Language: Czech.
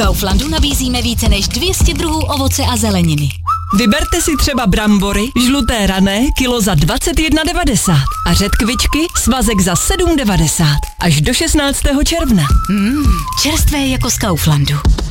Kauflandu nabízíme více než 200 druhů ovoce a zeleniny. Vyberte si třeba brambory, žluté rané, kilo za 21,90 a řetkvičky, svazek za 7,90 až do 16. června. Čerstvé jako z Kauflandu.